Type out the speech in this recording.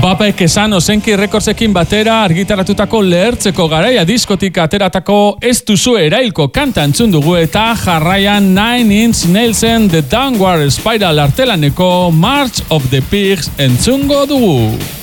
Bapek esan Ozenki Recordsekin batera argitaratutako lehertzeko garaia diskotik ateratako ez duzu erailko kanta entzun dugu eta jarraian 9 Inch Nailsen The Downward Spiral artelaneko March of the Pigs entzungo dugu.